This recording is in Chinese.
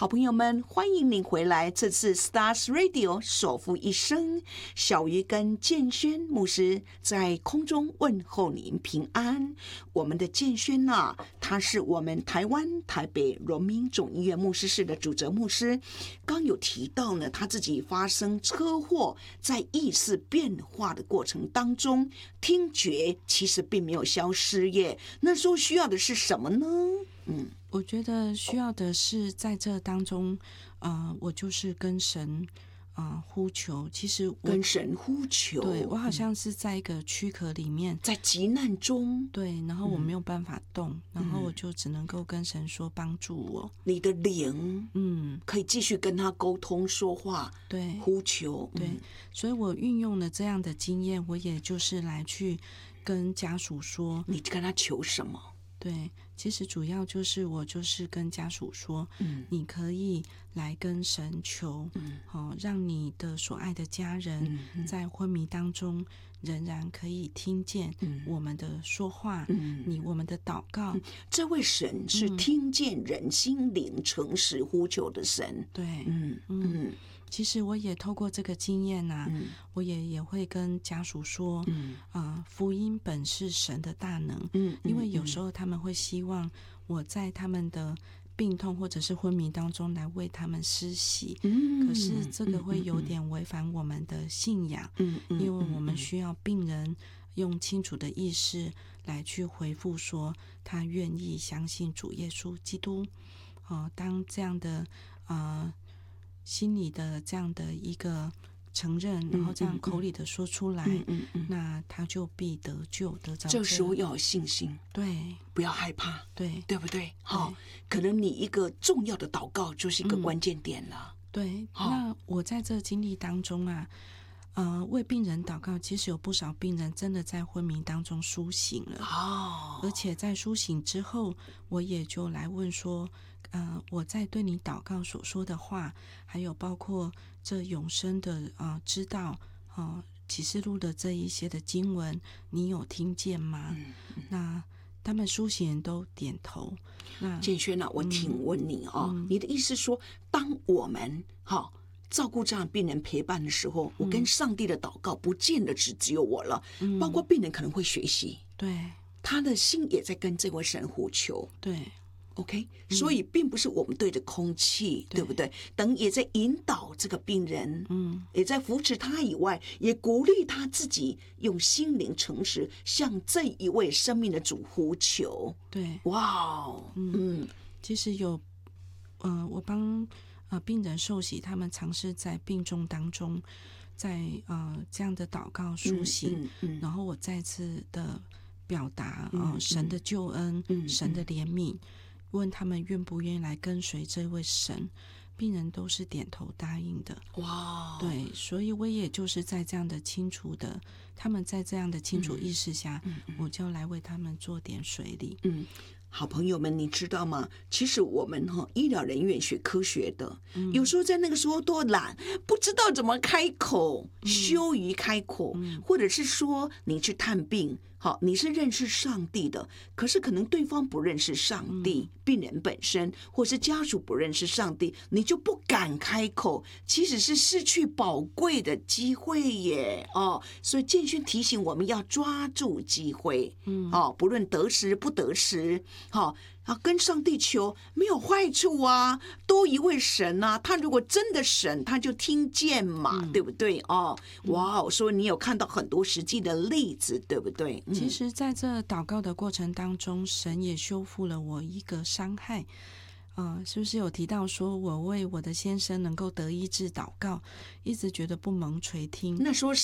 好朋友们，欢迎您回来。这次 Stars Radio 守护一生，小鱼跟建轩牧师在空中问候您平安。我们的建轩啊，他是我们台湾台北荣民总医院牧师室的主责牧师。刚有提到呢，他自己发生车祸，在意识变化的过程当中，听觉其实并没有消失耶。那时候需要的是什么呢？ 我觉得需要的是在这当中，我就是跟神呼求。其实我跟神呼求， 对，我好像是在一个躯壳里面， 在急难中， 对，然后我没有办法动，然后我就只能够跟神说帮助我。 你的灵，可以继续跟他沟通说话， 对， 呼求， 对，所以我运用了这样的经验，我也就是来去跟家属说， 你跟他求什么？ 对，其实主要就是我就是跟家属说，你可以来跟神求，让你的所爱的家人在昏迷当中仍然可以听见我们的说话，我们的祷告。 这位神是听见人心灵诚实呼求的神。 对，其实我也透过这个经验我也会跟家属说，福音本是神的大能，因为有时候他们会希望我在他们的病痛或者是昏迷当中来为他们施洗，可是这个会有点违反我们的信仰，因为我们需要病人用清楚的意识来去回复说他愿意相信主耶稣基督。当这样的心里的这样的一个承认，然后这样口里的说出来，那他就必得救得着。 这时候要有信心， 对， 不要害怕， 对不对？可能你一个重要的祷告就是一个关键点了。 对，那我在这经历当中为病人祷告，其实有不少病人真的在昏迷当中苏醒了，而且在苏醒之后，我也就来问说，我在对你祷告所说的话，还有包括这永生的知道启示录的这一些的经文，你有听见吗？那他们苏醒人都点头。那建轩我请问你你的意思说，当我们照顾这样病人陪伴的时候，我跟上帝的祷告不见得只有我了，包括病人可能会学习， 对， 他的心也在跟这位神呼求， 对 OK，所以并不是我们对着空气，对不对？等也在引导这个病人，也在扶持他以外，也鼓励他自己用心灵诚实向这一位生命的主呼求。 对， 哇其实有我帮病人受洗，他们尝试在病重当中，在这样的祷告苏醒，然后我再次的表达神的救恩，神的怜悯，问他们愿不愿意来跟随这位神，病人都是点头答应的。 哇， 对，所以我也就是在这样的清楚的，他们在这样的清楚意识下，我就来为他们做点水礼。 好朋友们，你知道吗？其实我们医疗人员学科学的，有时候在那个时候多懒，不知道怎么开口，羞于开口，或者是说你去探病，你是认识上帝的，可是可能对方不认识上帝，病人本身或是家属不认识上帝，你就不敢开口，其实是失去宝贵的机会耶。所以建勋提醒我们要抓住机会，不论得时不得时，跟上帝求没有坏处啊，多一位神啊，他如果真的神，他就听见嘛，对不对？哇，所以你有看到很多实际的例子，对不对？ 其实在这祷告的过程当中，神也修复了我一个伤害。是不是有提到说我为我的先生能够得医治祷告，一直觉得不蒙垂听？ 那时候